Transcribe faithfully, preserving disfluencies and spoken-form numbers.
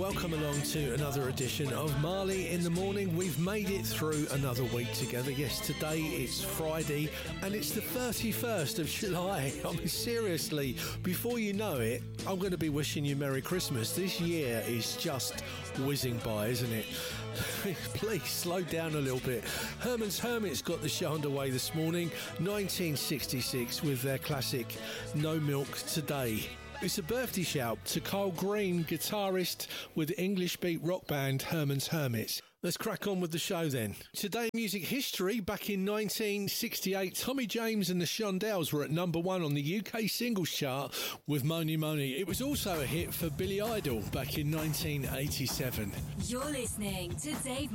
welcome along to another edition of Marley in the Morning. We've made it through another week together. Yes, today it's Friday and it's the thirty-first of July. I mean, seriously, before you know it, I'm going to be wishing you Merry Christmas. This year is just whizzing by, isn't it? Please slow down a little bit. Herman's Hermits got the show underway this morning, nineteen sixty-six, with their classic No Milk Today. It's a birthday shout to Carl Green, guitarist with the English beat rock band Herman's Hermits. Let's crack on with the show then. Today, music history. Back in nineteen sixty-eight, Tommy James and the Shondells were at number one on the U K singles chart with Money Money. It was also a hit for Billy Idol back in nineteen eighty-seven. You're listening to Dave